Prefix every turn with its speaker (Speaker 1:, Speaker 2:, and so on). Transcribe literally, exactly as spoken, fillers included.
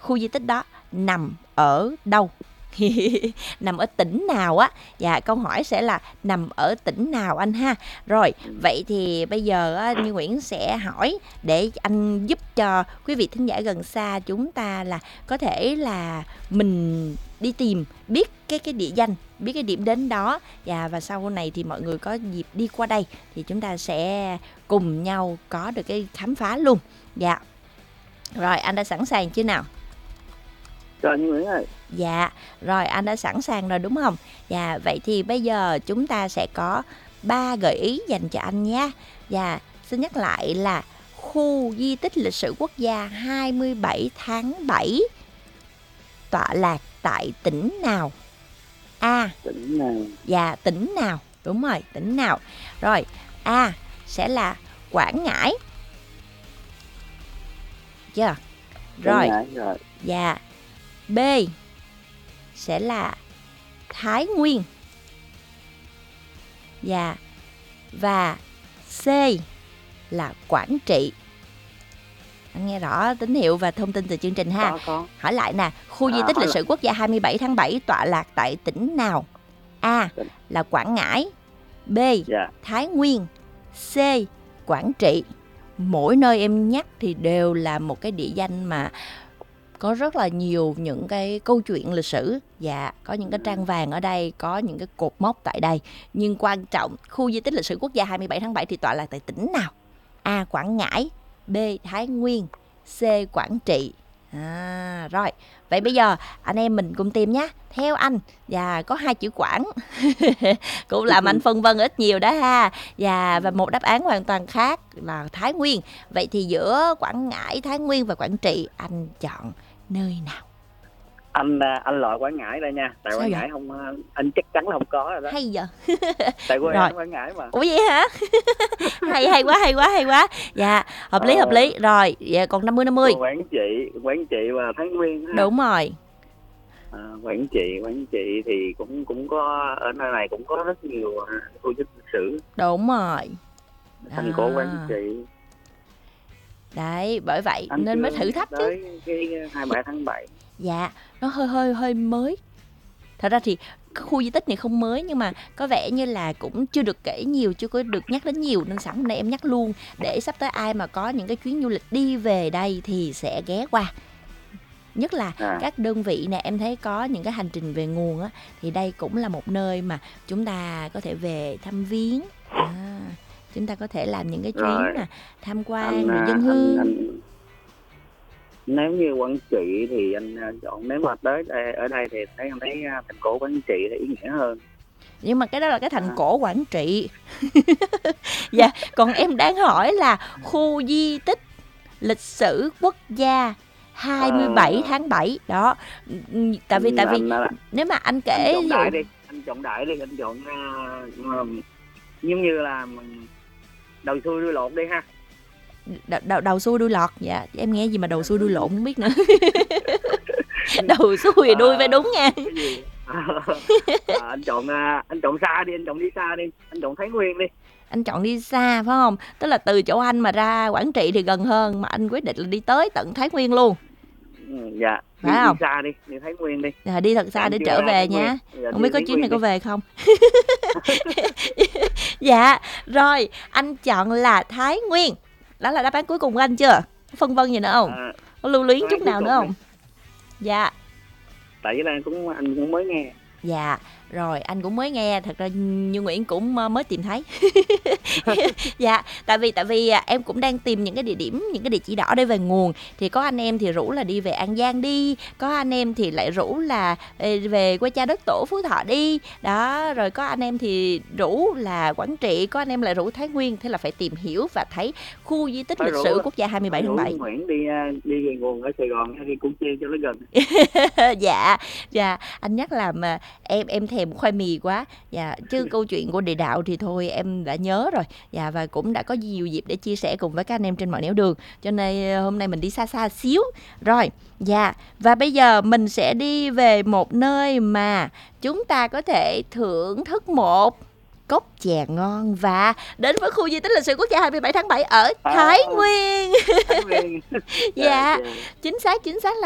Speaker 1: khu di tích đó nằm ở đâu? Nằm ở tỉnh nào á? Dạ, câu hỏi sẽ là nằm ở tỉnh nào anh ha. Rồi, vậy thì bây giờ á, Như Nguyễn sẽ hỏi để anh giúp cho quý vị thính giả gần xa chúng ta là có thể là mình đi tìm biết cái cái địa danh, biết cái điểm đến đó. Dạ, và sau này thì mọi người có dịp đi qua đây thì chúng ta sẽ cùng nhau có được cái khám phá luôn. Dạ. Rồi, anh đã sẵn sàng chưa nào?
Speaker 2: Rồi Như Nguyễn ơi.
Speaker 1: Dạ, rồi anh đã sẵn sàng rồi đúng không? Dạ, vậy thì bây giờ chúng ta sẽ có ba gợi ý dành cho anh nhé. Dạ, xin nhắc lại là khu di tích lịch sử quốc gia hai mươi bảy tháng bảy tọa lạc tại tỉnh nào? A.
Speaker 2: Tỉnh nào?
Speaker 1: Dạ, tỉnh nào? Đúng rồi, tỉnh nào? Rồi, A sẽ là Quảng Ngãi. Chưa? Rồi.
Speaker 2: rồi.
Speaker 1: Dạ. B sẽ là Thái Nguyên. Dạ. Và C là Quảng Trị. Anh nghe rõ tín hiệu và thông tin từ chương trình ha.
Speaker 2: Có, có.
Speaker 1: Hỏi lại nè, khu di
Speaker 2: À,
Speaker 1: tích lịch
Speaker 2: hỏi
Speaker 1: sử quốc gia hai mươi bảy tháng bảy tọa lạc tại tỉnh nào? A là Quảng Ngãi, B
Speaker 2: Dạ.
Speaker 1: Thái Nguyên, C Quảng Trị. Mỗi nơi em nhắc thì đều là một cái địa danh mà có rất là nhiều những cái câu chuyện lịch sử. Dạ, có những cái trang vàng ở đây, có những cái cột mốc tại đây. Nhưng quan trọng, khu di tích lịch sử quốc gia hai mươi bảy tháng bảy thì tọa lạc tại tỉnh nào? A. Quảng Ngãi, B. Thái Nguyên, C. Quảng Trị. À, rồi, vậy bây giờ anh em mình cùng tìm nhé. Theo anh, và có hai chữ Quảng cũng làm anh phân vân ít nhiều đó ha. Và, và một đáp án hoàn toàn khác là Thái Nguyên. Vậy thì giữa Quảng Ngãi, Thái Nguyên và Quảng Trị, anh chọn nơi nào?
Speaker 2: Anh anh loại Quảng Ngãi đây nha. Tại
Speaker 1: Sao
Speaker 2: Quảng
Speaker 1: vậy?
Speaker 2: Ngãi không, anh chắc chắn là không có rồi đó.
Speaker 1: Hay giờ.
Speaker 2: Tại quê
Speaker 1: Rồi.
Speaker 2: anh Quảng Ngãi mà.
Speaker 1: Ủa vậy hả? hay hay quá, hay quá, hay quá. Dạ, hợp lý,
Speaker 2: Ờ.
Speaker 1: hợp lý. Rồi, dạ, còn năm mươi năm mươi.
Speaker 2: Quảng Trị, Quảng Trị và Thái Nguyên ha.
Speaker 1: Đúng rồi.
Speaker 2: À, Quảng Trị, Quảng Trị thì cũng cũng có, ở nơi này cũng có rất nhiều à, khu di tích lịch sử.
Speaker 1: Đúng rồi.
Speaker 2: Thành
Speaker 1: À.
Speaker 2: cổ Quảng Trị.
Speaker 1: Đấy, bởi vậy
Speaker 2: Anh
Speaker 1: nên mới
Speaker 2: chưa
Speaker 1: thử thách chứ.
Speaker 2: tới cái hai mươi bảy tháng bảy.
Speaker 1: Dạ, nó hơi hơi hơi mới. Thật ra thì cái khu di tích này không mới, nhưng mà có vẻ như là cũng chưa được kể nhiều, chưa có được nhắc đến nhiều, nên sẵn hôm nay em nhắc luôn để sắp tới ai mà có những cái chuyến du lịch đi về đây thì sẽ ghé qua. Nhất là
Speaker 2: À.
Speaker 1: các đơn vị nè, em thấy có những cái hành trình về nguồn á, thì đây cũng là một nơi mà chúng ta có thể về thăm viếng. À, chúng ta có thể làm những cái chuyến
Speaker 2: Rồi.
Speaker 1: là tham quan
Speaker 2: Anh,
Speaker 1: rồi
Speaker 2: à,
Speaker 1: dân hương.
Speaker 2: anh, anh, nếu như Quảng Trị thì anh à, chọn, nếu mà tới đây, ở đây thì thấy anh thấy à, thành cổ Quảng Trị thì ý nghĩa hơn.
Speaker 1: Nhưng mà cái đó là cái thành
Speaker 2: À.
Speaker 1: cổ Quảng Trị. Dạ, còn em đang hỏi là khu di tích lịch sử quốc gia hai mươi bảy
Speaker 2: Ờ.
Speaker 1: tháng bảy đó. Ừ, tại vì tại vì
Speaker 2: Anh, anh,
Speaker 1: nếu mà anh
Speaker 2: anh
Speaker 1: kể
Speaker 2: chọn
Speaker 1: ví
Speaker 2: đại
Speaker 1: dụ
Speaker 2: đi, anh chọn đại đi, anh chọn uh, uh, giống như là đầu xuôi đuôi lộn đi ha.
Speaker 1: đầu, đầu, đầu xuôi đuôi lọt. Dạ, em nghe gì mà đầu xuôi đuôi lộn không biết nữa. Đầu xuôi đuôi phải đúng nha.
Speaker 2: Cái gì? À, anh chọn uh, anh chọn xa đi, anh chọn đi xa đi, anh chọn Thái Nguyên đi.
Speaker 1: Anh chọn đi xa phải không? Tức là từ chỗ anh mà ra Quảng Trị thì gần hơn, mà anh quyết định là đi tới tận Thái Nguyên luôn.
Speaker 2: Ừ, dạ.
Speaker 1: Phải
Speaker 2: đi,
Speaker 1: không?
Speaker 2: Đi xa đi, đi Thái Nguyên đi.
Speaker 1: À, đi thật xa
Speaker 2: Anh
Speaker 1: để
Speaker 2: chưa
Speaker 1: trở
Speaker 2: ra
Speaker 1: về
Speaker 2: Thái
Speaker 1: nha.
Speaker 2: Nguyên.
Speaker 1: Không biết có
Speaker 2: Thái
Speaker 1: chuyến này
Speaker 2: Nguyên
Speaker 1: có
Speaker 2: đi.
Speaker 1: về không? Dạ, rồi, anh chọn là Thái Nguyên. Đó là đáp án cuối cùng của anh chưa? Phân vân gì nữa không?
Speaker 2: À,
Speaker 1: Có lưu luyến
Speaker 2: đáp án
Speaker 1: chút
Speaker 2: cuối
Speaker 1: nào
Speaker 2: cùng
Speaker 1: nữa không?
Speaker 2: đi.
Speaker 1: Dạ.
Speaker 2: Tại vì là cũng anh cũng mới nghe.
Speaker 1: Dạ, rồi anh cũng mới nghe, thật ra Như Nguyễn cũng mới tìm thấy. Dạ, tại vì tại vì em cũng đang tìm những cái địa điểm, những cái địa chỉ đỏ để về nguồn. Thì có anh em thì rủ là đi về An Giang đi, có anh em thì lại rủ là về quê cha đất tổ Phú Thọ đi. Đó, rồi có anh em thì rủ là Quảng Trị, có anh em lại rủ Thái Nguyên. Thế là phải tìm hiểu và thấy khu di tích
Speaker 2: Phải
Speaker 1: lịch
Speaker 2: rủ-
Speaker 1: sử quốc gia hai mươi bảy tháng bảy.
Speaker 2: Rủ Nguyễn đi à, đi về nguồn ở Sài Gòn hay đi Củ Chi cho nó gần.
Speaker 1: Dạ, dạ, anh nhắc làm mà em em thèm khoai mì quá. Dạ, chứ câu chuyện của địa đạo thì thôi em đã nhớ rồi. Dạ, và cũng đã có nhiều dịp để chia sẻ cùng với các anh em trên mọi nẻo đường. Cho nên hôm nay mình đi xa xa xíu. Rồi, dạ, và bây giờ mình sẽ đi về một nơi mà chúng ta có thể thưởng thức một cốc chè ngon và đến với khu di tích lịch sử quốc gia hai mươi bảy tháng bảy ở Thái Nguyên.
Speaker 2: Thái Nguyên.
Speaker 1: Dạ,
Speaker 2: Dạ.
Speaker 1: chính xác, chính xác là